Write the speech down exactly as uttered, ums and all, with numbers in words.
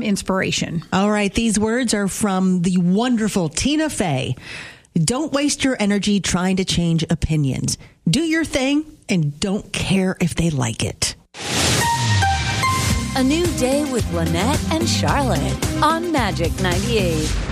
inspiration. All right. These words are from the wonderful Tina Fey. Don't waste your energy trying to change opinions. Do your thing and don't care if they like it. A new day with Lynette and Charlotte on Magic ninety-eight.